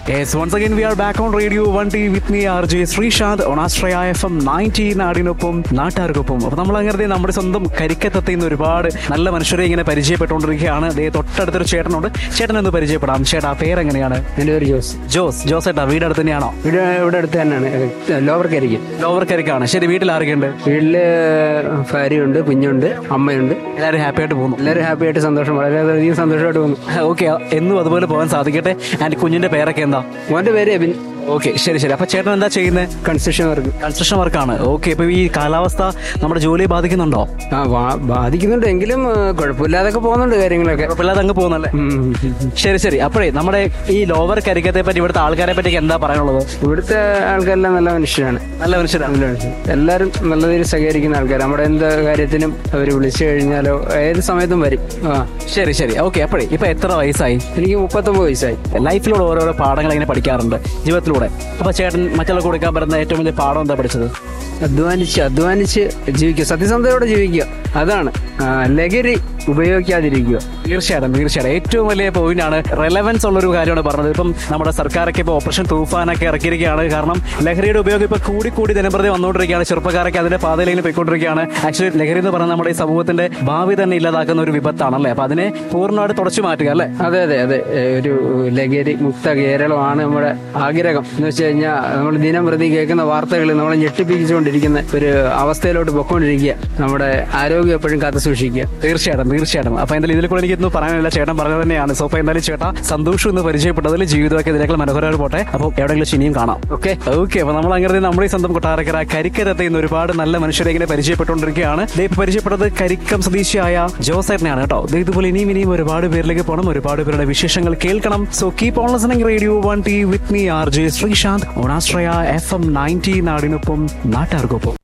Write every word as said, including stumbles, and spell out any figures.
Yes, once again we are back on Radio one T with me R J Sreesanth on Astraya F M ninety നാടിനൊപ്പം നാട്ടുകാർക്കൊപ്പം. അപ്പോൾ നമ്മൾ അങ്ങനെ നമ്മുടെ സ്വന്തം കരിക്കത്തെത്തി നിന്ന് ഒരുപാട് നല്ല മനുഷ്യരെ ഇങ്ങനെ പരിചയപ്പെട്ടുകൊണ്ടിരിക്കുകയാണ്. ദേ തൊട്ടടുത്തൊരു ചേട്ടനുണ്ട്. ചേട്ടൻ എന്ന് പരിചയപ്പെടാം. ചേട്ടാ പേരെങ്ങനെയാണ്? എൻ്റെ പേര് ജോസ്. ജോസ് ജോസ് ഏട്ടാ വീട് അടുത്ത് തന്നെയാണോ? വീട് ഇവിടെ അടുത്ത് തന്നെയാണ്, ലോവർ കരിക്ക്. ലോവർ കരിക്കാണ്. ശരി, വീട്ടിൽ ആരൊക്കെയുണ്ട്? വീട്ടില് ഭാര്യയുണ്ട്, കുഞ്ഞുണ്ട്, അമ്മയുണ്ട്. എല്ലാവരും ഹാപ്പി ആയിട്ട് പോകുന്നു. എല്ലാവരും ഹാപ്പി ആയിട്ട് സന്തോഷം, വളരെയധികം സന്തോഷമായിട്ട് പോകുന്നു. ഓക്കെ, എന്നും അതുപോലെ പോകാൻ സാധിക്കട്ടെ. ആൻഡ് കുഞ്ഞിന്റെ പേരൊക്കെ എന്താ? മോൻ്റെ പേര് എബിൻ. ഓക്കെ, ശരി ശരി. അപ്പൊ ചേട്ടൻ എന്താ ചെയ്യുന്നത്? Construction work. കൺസ്ട്രക്ഷൻ വർക്കാണ്. ഓക്കെ, ഇപ്പൊ ഈ കാലാവസ്ഥ നമ്മുടെ ജോലിയെ ബാധിക്കുന്നുണ്ടോ? ആ ബാധിക്കുന്നുണ്ട്, എങ്കിലും കുഴപ്പമില്ലാതൊക്കെ പോകുന്നുണ്ട് കാര്യങ്ങളൊക്കെ. കുഴപ്പമില്ലാതെ അങ്ങ് പോകുന്നല്ലേ? ശരി ശരി. അപ്പോഴേ നമ്മുടെ ഈ ലോവർ കരിക്കത്തെ പറ്റി, ഇവിടുത്തെ ആൾക്കാരെ പറ്റി എന്താ പറയാനുള്ളത്? ഇവിടുത്തെ ആൾക്കാരെല്ലാം നല്ല മനുഷ്യരാണ്. നല്ല മനുഷ്യരാണ്. എല്ലാവരും നല്ല രീതിയിൽ സഹകരിക്കുന്ന ആൾക്കാർ. നമ്മുടെ എന്ത് കാര്യത്തിനും അവർ വിളിച്ചു കഴിഞ്ഞാലോ ഏത് സമയത്തും വരും. ആ ശരി ശരി. ഓക്കെ, അപ്പോഴേ ഇപ്പൊ എത്ര വയസ്സായി? എനിക്ക് മുപ്പത്തൊമ്പത് വയസ്സായി. ലൈഫിലൂടെ ഓരോരോ പാഠങ്ങൾ ഇങ്ങനെ പഠിക്കാറുണ്ട് ജീവിതത്തിൽ. അപ്പൊ ചേട്ടൻ മറ്റുള്ളവർക്ക് കൊടുക്കാൻ പറ്റുന്ന ഏറ്റവും വലിയ പാഠം എന്താ പഠിച്ചത്? അധ്വാനിച്ച് അധ്വാനിച്ച് ജീവിക്കുക, സത്യസന്ധതയോടെ ജീവിക്കുക, അതാണ്. ലഹരി ഉപയോഗിക്കാതിരിക്കുക. തീർച്ചയായിട്ടും തീർച്ചയായിട്ടും ഏറ്റവും വലിയ പോയിന്റ് ആണ്. റെലവൻസ് ഉള്ളൊരു കാര്യമാണ് പറഞ്ഞത്. ഇപ്പം നമ്മുടെ സർക്കാരൊക്കെ ഇപ്പോൾ ഓപ്പറേഷൻ തൂഫാനൊക്കെ ഇറക്കിയിരിക്കുകയാണ്. കാരണം ലഹരിയുടെ ഉപയോഗം ഇപ്പൊ കൂടി കൂടി ദിനപ്രതി വന്നുകൊണ്ടിരിക്കുകയാണ്. ചെറുപ്പക്കാരൊക്കെ അതിന്റെ പാതയിലേക്ക് പോയിക്കൊണ്ടിരിക്കുകയാണ്. ആക്ച്വലി ലഹരി എന്ന് പറഞ്ഞാൽ നമ്മുടെ ഈ സമൂഹത്തിന്റെ ഭാവി തന്നെ ഇല്ലാതാക്കുന്ന ഒരു വിപത്താണല്ലേ. അപ്പൊ അതിനെ പൂർണ്ണമായിട്ട് തുടച്ചു മാറ്റുക അല്ലേ? അതെ അതെ അതെ. ഒരു ലഹരി മുക്ത കേരളമാണ് നമ്മുടെ ആഗ്രഹം. എന്ന് വെച്ച് കഴിഞ്ഞാൽ നമ്മൾ ദിനം പ്രതി കേൾക്കുന്ന വാർത്തകൾ നമ്മളെ ഞെട്ടിപ്പിച്ചുകൊണ്ടിരിക്കുന്ന ഒരു അവസ്ഥയിലോട്ട് പൊക്കോണ്ടിരിക്കുക. നമ്മുടെ ആരോഗ്യം എപ്പോഴും കാത്തു സൂക്ഷിക്കുക. തീർച്ചയായിട്ടും തീർച്ചയായിട്ടും. അപ്പൊ എന്തായാലും ഇതിൽ കൂടെ എനിക്കൊന്നും പറയാനില്ല, ചേട്ടൻ പറഞ്ഞത് തന്നെയാണ്. സോ അപ്പൊ എന്തായാലും ചേട്ടാ സന്തോഷം എന്ന് പരിചയപ്പെട്ടതിൽ ജീവിതമൊക്കെ ഇതിനേക്കാൾ മനോഹരമായിട്ട് പോട്ടെ. അപ്പോൾ എവിടെയെങ്കിലും ഇനിയും കാണാം. Okay okay. അപ്പൊ നമ്മൾ അങ്ങനെ നമ്മുടെ സ്വന്തം കൊട്ടാരക്കര കരിക്കരത്തെ നിന്ന് ഒരുപാട് നല്ല മനുഷ്യരെ ഇങ്ങനെ പരിചയപ്പെട്ടുകൊണ്ടിരിക്കുകയാണ്. ഇപ്പൊ പരിചയപ്പെട്ടത് കരിക്കം സ്വദേശിയായ ജോസേട്ടനെയാണ് കേട്ടോ. ഇതുപോലെ ഇനിയും ഇനിയും ഒരുപാട് പേരിലേക്ക് പോകണം, ഒരുപാട് പേരുടെ വിശേഷങ്ങൾ കേൾക്കണം. So keep on listening radio one T with me R J Sreesanth on ആസ്ട്രയ F M ninety നാടിനൊപ്പം നാട്ടുകാർക്കൊപ്പം.